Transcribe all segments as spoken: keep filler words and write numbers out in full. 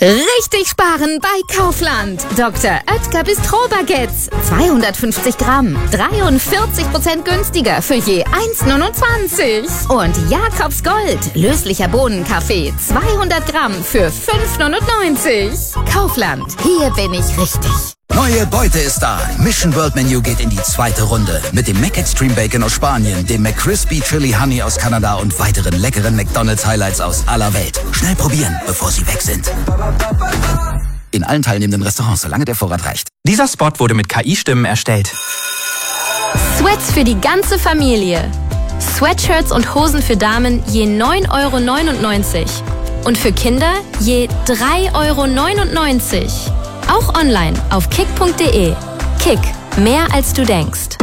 Richtig sparen bei Kaufland. Doktor Oetker Bistro-Baguettes. zweihundertfünfzig Gramm. dreiundvierzig Prozent günstiger für je eins Komma neunundzwanzig. Und Jakobs Gold. Löslicher Bohnenkaffee. zweihundert Gramm für fünf Komma neunundneunzig. Kaufland. Hier bin ich richtig. Neue Beute ist da. Mission World Menu geht in die zweite Runde. Mit dem Mac Extreme Bacon aus Spanien, dem McCrispy Chili Honey aus Kanada und weiteren leckeren McDonald's Highlights aus aller Welt. Schnell probieren, bevor sie weg sind. In allen teilnehmenden Restaurants, solange der Vorrat reicht. Dieser Spot wurde mit K I-Stimmen erstellt. Sweats für die ganze Familie. Sweatshirts und Hosen für Damen je neun Euro neunundneunzig. Und für Kinder je drei Euro neunundneunzig. Auch online auf kick punkt de. Kick, mehr als du denkst.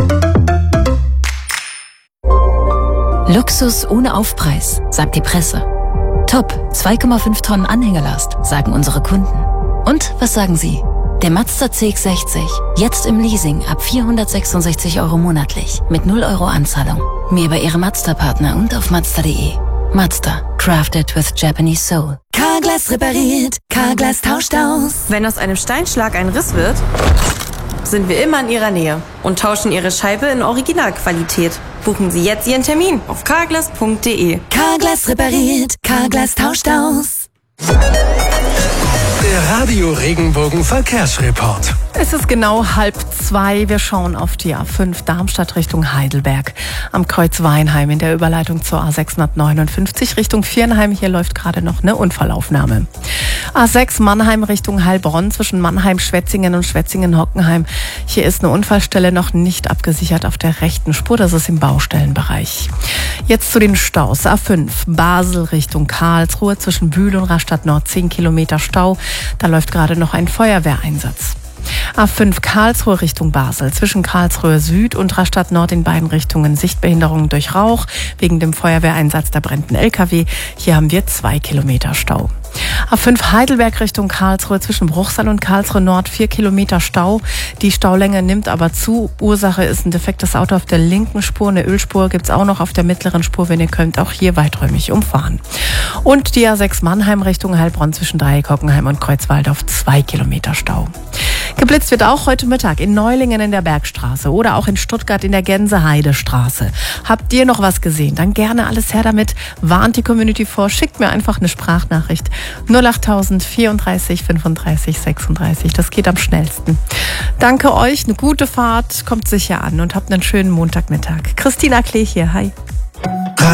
Luxus ohne Aufpreis, sagt die Presse. Top, zwei Komma fünf Tonnen Anhängerlast, sagen unsere Kunden. Und was sagen Sie? Der Mazda C X sechzig, jetzt im Leasing ab vierhundertsechsundsechzig Euro monatlich, mit null Euro Anzahlung. Mehr bei Ihrem Mazda-Partner und auf mazda punkt de. Mazda, crafted with Japanese soul. Carglass repariert, Carglass tauscht aus. Wenn aus einem Steinschlag ein Riss wird, sind wir immer in Ihrer Nähe und tauschen Ihre Scheibe in Originalqualität. Buchen Sie jetzt Ihren Termin auf carglass punkt de. Carglass repariert, Carglass tauscht aus. Der Radio Regenbogen Verkehrsreport. Es ist genau halb zwei. Wir schauen auf die A fünf Darmstadt Richtung Heidelberg. Am Kreuz Weinheim in der Überleitung zur A sechshundertneunundfünfzig Richtung Viernheim. Hier läuft gerade noch eine Unfallaufnahme. A sechs Mannheim Richtung Heilbronn zwischen Mannheim-Schwetzingen und Schwetzingen-Hockenheim. Hier ist eine Unfallstelle noch nicht abgesichert auf der rechten Spur. Das ist im Baustellenbereich. Jetzt zu den Staus. A fünf Basel Richtung Karlsruhe zwischen Bühl und Rastatt Nord zehn Kilometer Stau. Da läuft gerade noch ein Feuerwehreinsatz. A fünf Karlsruhe Richtung Basel. Zwischen Karlsruhe Süd und Rastatt Nord in beiden Richtungen Sichtbehinderungen durch Rauch. Wegen dem Feuerwehreinsatz, da brennt ein L K W. Hier haben wir zwei Kilometer Stau. A fünf Heidelberg Richtung Karlsruhe zwischen Bruchsal und Karlsruhe Nord vier Kilometer Stau. Die Staulänge nimmt aber zu. Ursache ist ein defektes Auto auf der linken Spur. Eine Ölspur gibt's auch noch auf der mittleren Spur, wenn ihr könnt, auch hier weiträumig umfahren. Und die A sechs Mannheim Richtung Heilbronn zwischen Dreieck, Hockenheim und Kreuzwaldorf zwei Kilometer Stau. Geblitzt wird auch heute Mittag in Neulingen in der Bergstraße oder auch in Stuttgart in der Gänseheidestraße. Habt ihr noch was gesehen? Dann gerne alles her damit. Warnt die Community vor. Schickt mir einfach eine Sprachnachricht. null acht tausend vierunddreißig fünfunddreißig sechsunddreißig. Das geht am schnellsten. Danke euch. Eine gute Fahrt. Kommt sicher an und habt einen schönen Montagmittag. Christina Klee hier. Hi.